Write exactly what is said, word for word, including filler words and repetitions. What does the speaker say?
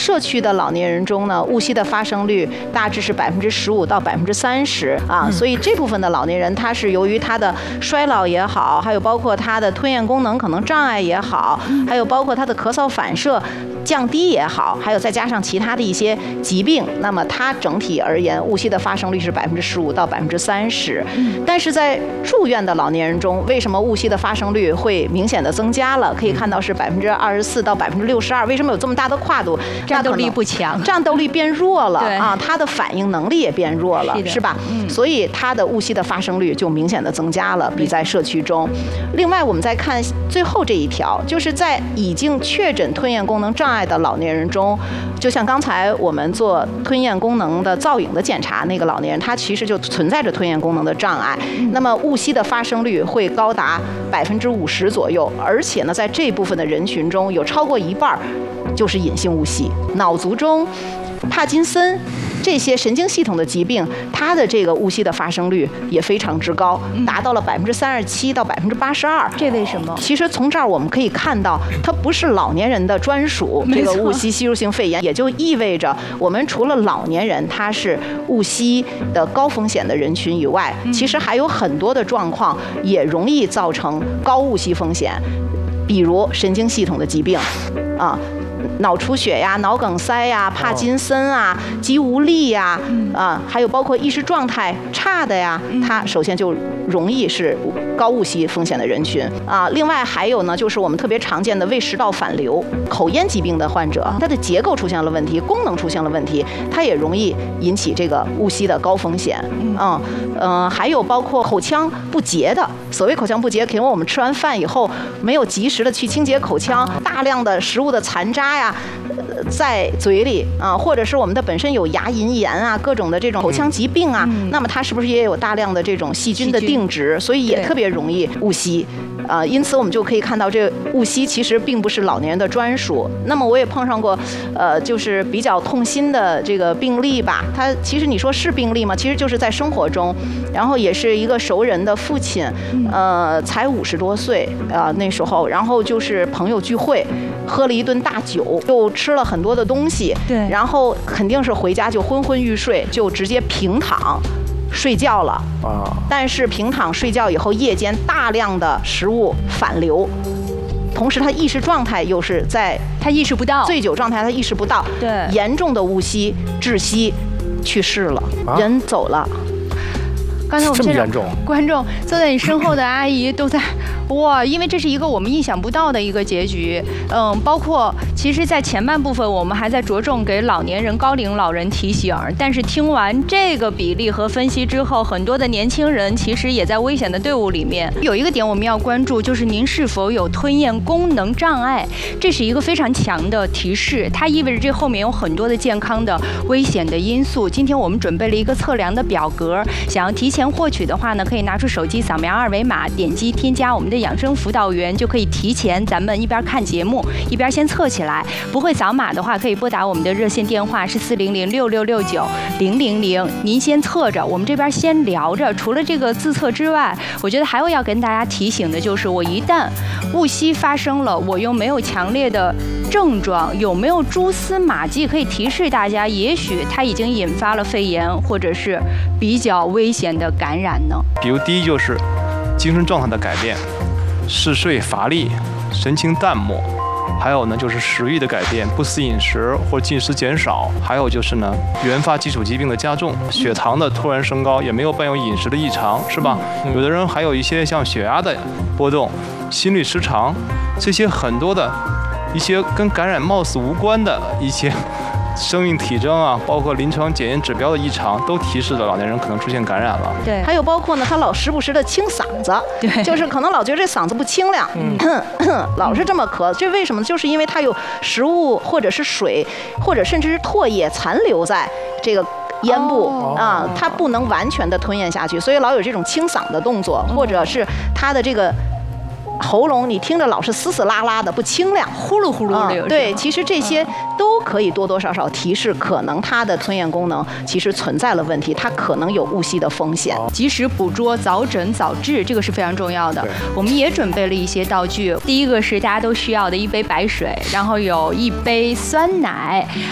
社区的老年人中呢，误吸的发生率大致是百分之十五到百分之三十啊，所以这部分的老年人，他是由于他的衰老也好，还有包括他的吞咽功能可能障碍也好，还有包括他的咳嗽反射降低也好，还有再加上其他的一些疾病，那么它整体而言，误吸的发生率是百分之十五到百分之三十。但是在住院的老年人中，为什么误吸的发生率会明显的增加了？可以看到是百分之二十四到百分之六十二。为什么有这么大的跨度？ 战斗力不强， 战斗力变弱了啊，他的反应能力也变弱了，是吧？嗯、所以他的误吸的发生率就明显的增加了，比在社区中。另外，我们再看最后这一条，就是在已经确诊吞咽功能障碍的老年人中，就像刚才我们做吞咽功能的造影的检查，那个老年人他其实就存在着吞咽功能的障碍，那么误吸的发生率会高达百分之五十左右，而且呢，在这部分的人群中有超过一半就是隐性误吸。脑卒中、帕金森这些神经系统的疾病，它的这个误吸的发生率也非常之高，达到了百分之三十七到百分之八十二。 这为什么？ 其实从这儿我们可以看到，它不是老年人的专属这个误吸吸入性肺炎，也就意味着我们除了老年人他是误吸的高风险的人群以外，其实还有很多的状况也容易造成高误吸风险，比如神经系统的疾病，啊。脑出血呀、脑梗塞呀、帕金森啊、肌无力呀，啊，还有包括意识状态差的呀，它首先就容易是高误吸风险的人群啊。另外还有呢，就是我们特别常见的胃食道反流、口咽疾病的患者，它的结构出现了问题，功能出现了问题，它也容易引起这个误吸的高风险。嗯嗯，还有包括口腔不洁的，所谓口腔不洁，可能我们吃完饭以后没有及时的去清洁口腔，大量的食物的残渣呀，在嘴里啊，或者是我们的本身有牙龈炎啊，各种的这种口腔疾病啊，嗯、那么它是不是也有大量的这种细菌的定植，所以也特别容易误吸。啊，因此我们就可以看到，这误吸其实并不是老年人的专属。那么我也碰上过，呃，就是比较痛心的这个病例吧。他其实你说是病例吗？其实就是在生活中，然后也是一个熟人的父亲，呃，才五十多岁啊、呃、那时候，然后就是朋友聚会，喝了一顿大酒，又吃了很多的东西， 对， 然后肯定是回家就昏昏欲睡，就直接平躺。睡觉了啊！但是平躺睡觉以后，夜间大量的食物反流，同时他意识状态又是在他意识不到醉酒状态，他意识不到， 对， 严重的误吸窒息去世了，啊、人走了。 刚才我们现场观众坐在你身后的阿姨都在哇，因为这是一个我们意想不到的一个结局。嗯，包括其实，在前半部分我们还在着重给老年人、高龄老人提醒，但是听完这个比例和分析之后，很多的年轻人其实也在危险的队伍里面。有一个点我们要关注，就是您是否有吞咽功能障碍，这是一个非常强的提示，它意味着这后面有很多的健康的危险的因素。今天我们准备了一个测量的表格，想要提前获取的话呢，可以拿出手机扫描二维码，点击添加我们的养生辅导员，就可以提前咱们一边看节目一边先测起来。不会扫码的话，可以拨打我们的热线电话是四零零六六六九零零零，您先测着，我们这边先聊着。除了这个自测之外，我觉得还有要跟大家提醒的就是，我一旦误吸发生了，我又没有强烈的症状，有没有蛛丝马迹可以提示大家，也许它已经引发了肺炎或者是比较危险的感染呢？ 比如第一就是精神状态的改变，嗜睡乏力、神情淡漠，还有呢就是食欲的改变，不思饮食或进食减少，还有就是呢原发基础疾病的加重，血糖的突然升高，也没有伴有饮食的异常，是吧？有的人还有一些像血压的波动、心律失常，这些很多的一些跟感染貌似无关的一些生命体征啊，包括临床检验指标的异常，都提示了老年人可能出现感染了。 对，还有包括呢，他老时不时的清嗓子，对，就是可能老觉得这嗓子不清亮，嗯，老是这么咳，这为什么？就是因为他有食物或者是水，或者甚至是唾液残留在这个咽部、oh. 啊，它不能完全的吞咽下去，所以老有这种清嗓的动作，或者是他的这个喉咙你听着老是嘶嘶拉拉的不清亮， 呼噜呼噜的、 嗯、对，其实这些都可以多多少少提示，可能它的吞咽功能其实存在了问题，它可能有误吸的风险。 及时捕捉，早诊早治，这个是非常重要的。我们也准备了一些道具，第一个是大家都需要的一杯白水，然后有一杯酸奶，